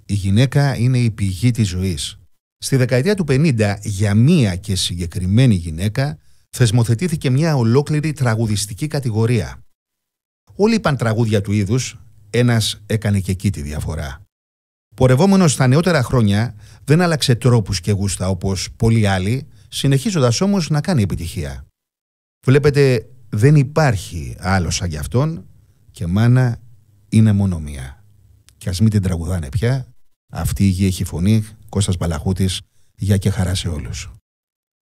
η γυναίκα είναι η πηγή της ζωής. Στη δεκαετία του 50, για μία και συγκεκριμένη γυναίκα, θεσμοθετήθηκε μια ολόκληρη τραγουδιστική κατηγορία. Όλοι είπαν τραγούδια του είδους, ένας έκανε και εκεί τη διαφορά. Πορευόμενος στα νεότερα χρόνια, δεν άλλαξε τρόπους και γούστα όπως πολλοί άλλοι, συνεχίζοντας όμως να κάνει επιτυχία. Βλέπετε, δεν υπάρχει άλλος σαν κι αυτόν και μάνα είναι μόνο μία. Κι ας μην την τραγουδάνε πια, αυτή η γη έχει φωνή, Κώστας Μπαλαχούτης, για και χαρά σε όλους.